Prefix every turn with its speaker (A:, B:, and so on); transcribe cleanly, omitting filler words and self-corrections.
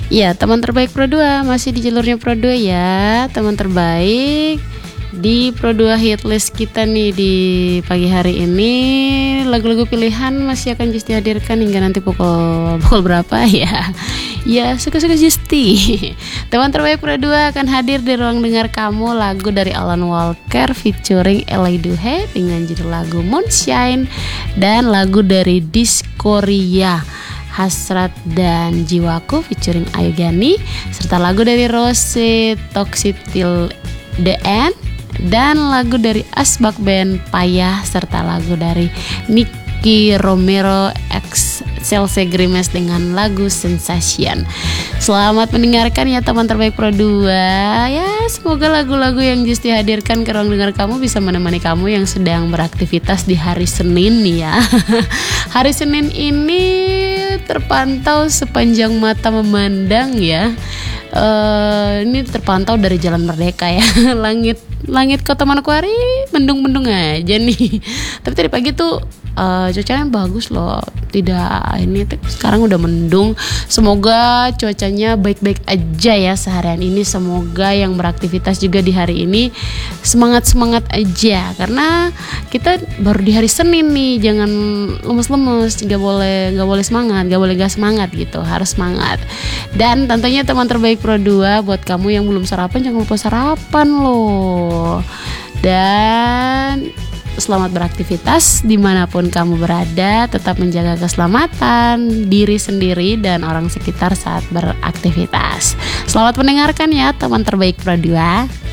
A: Ya, teman terbaik Pro 2 masih di jalurnya Pro 2 ya, teman terbaik. Di Pro 2 hitlist kita nih di pagi hari ini, lagu-lagu pilihan masih akan Justi hadirkan hingga nanti pukul berapa ya? Ya, suka-suka Justi. Teman terbaik Pro 2 akan hadir di ruang dengar kamu, lagu dari Alan Walker featuring Elay Duhe dengan judul lagu Moonshine, dan lagu dari Diskoria Hasrat dan Jiwaku featuring Ayu Gani, serta lagu dari Rose Toxic Till the End, dan lagu dari Asbak Band Payah, serta lagu dari Nicky Romero X Chelsea Grimes dengan lagu Sensation. Selamat mendengarkan ya teman terbaik Pro 2. Ya, semoga lagu-lagu yang Justi hadirkan ke ruang dengar kamu bisa menemani kamu yang sedang beraktivitas di hari Senin nih ya. Hari Senin ini terpantau sepanjang mata memandang ya. Ini terpantau dari Jalan Merdeka ya. Langit Kota Manokwari mendung-mendung aja nih. Tapi tadi pagi tuh cuacanya bagus loh. Sekarang udah mendung. Semoga cuacanya baik-baik aja ya seharian ini. Semoga yang beraktivitas juga di hari ini semangat-semangat aja, karena kita baru di hari Senin nih. Jangan lemes-lemes, gak boleh semangat, gak boleh gak semangat gitu, harus semangat. Dan tentunya teman terbaik Pro 2, buat kamu yang belum sarapan, jangan lupa sarapan loh. Dan selamat beraktivitas dimanapun kamu berada. Tetap menjaga keselamatan diri sendiri dan orang sekitar saat beraktivitas. Selamat mendengarkan ya teman terbaik Pro 2.